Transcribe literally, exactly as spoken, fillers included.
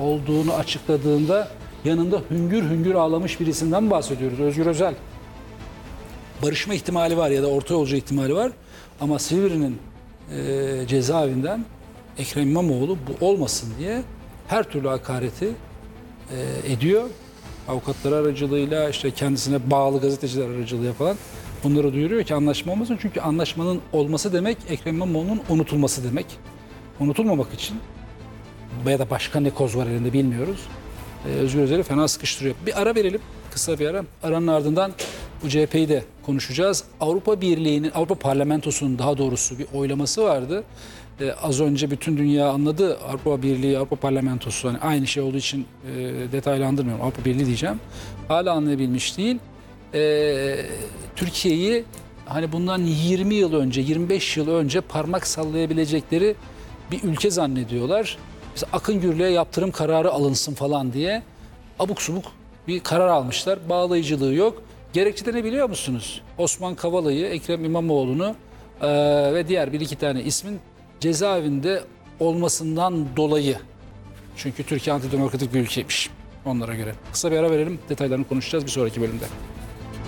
olduğunu açıkladığında yanında hüngür hüngür ağlamış birisinden bahsediyoruz. Özgür Özel. Barışma ihtimali var ya da orta yolcu ihtimali var. Ama Silivri'nin e, cezaevinden Ekrem İmamoğlu bu olmasın diye her türlü hakareti e, ediyor. Avukatları aracılığıyla, işte kendisine bağlı gazeteciler aracılığıyla falan bunları duyuruyor ki anlaşma olmasın. Çünkü anlaşmanın olması demek Ekrem İmamoğlu'nun unutulması demek. Unutulmamak için ya da başka ne koz var elinde bilmiyoruz. Ee, Özgür Özel'i fena sıkıştırıyor. Bir ara verelim. Kısa bir ara. Aranın ardından bu C H P'yi de konuşacağız. Avrupa Birliği'nin, Avrupa Parlamentosu'nun daha doğrusu bir oylaması vardı. Ee, az önce bütün dünya anladı. Avrupa Birliği, Avrupa Parlamentosu hani aynı şey olduğu için e, detaylandırmıyorum. Avrupa Birliği diyeceğim. Hala anlayabilmiş değil. Ee, Türkiye'yi hani bundan yirmi yıl önce, yirmi beş yıl önce parmak sallayabilecekleri bir ülke zannediyorlar. Mesela Akın Gürlü'ye yaptırım kararı alınsın falan diye abuk subuk bir karar almışlar. Bağlayıcılığı yok. Gerekçede ne biliyor musunuz? Osman Kavala'yı, Ekrem İmamoğlu'nu e, ve diğer bir iki tane ismin cezaevinde olmasından dolayı. Çünkü Türkiye antidemokratik bir ülkeymiş onlara göre. Kısa bir ara verelim. Detaylarını konuşacağız bir sonraki bölümde.